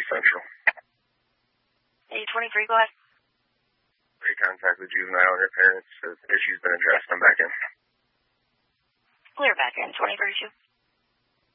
Central. 823, go ahead. Contact the juvenile and her parents. Issue's been addressed. I'm back in. Clear back in. 2032.